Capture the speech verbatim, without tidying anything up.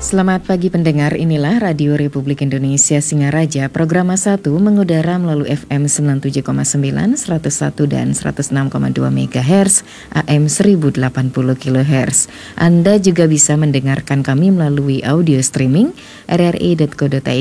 Selamat pagi pendengar, inilah Radio Republik Indonesia Singaraja. Program satu mengudara melalui F M sembilan puluh tujuh koma sembilan, seratus satu dan seratus enam koma dua megahertz, A M seribu delapan puluh kilohertz. Anda juga bisa mendengarkan kami melalui audio streaming r r i titik co titik i d